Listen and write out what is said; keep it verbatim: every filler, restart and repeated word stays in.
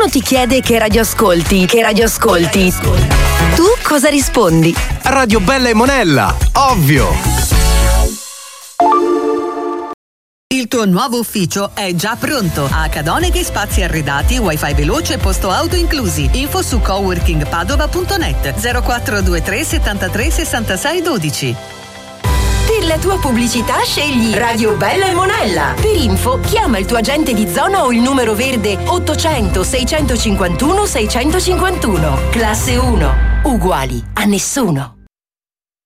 ti chiede che radio ascolti, che radio ascolti, tu cosa rispondi? Radio Bella e Monella, ovvio! Il tuo nuovo ufficio è già pronto. A Cadoneghi spazi arredati, wifi veloce e posto auto inclusi. Info su coworking padova punto net zero quattro due tre settantatré sessantasei dodici. Per la tua pubblicità scegli Radio Bella e Monella. Per info chiama il tuo agente di zona o il numero verde ottocento seicentocinquantuno seicentocinquantuno. Classe uno. Uguali a nessuno.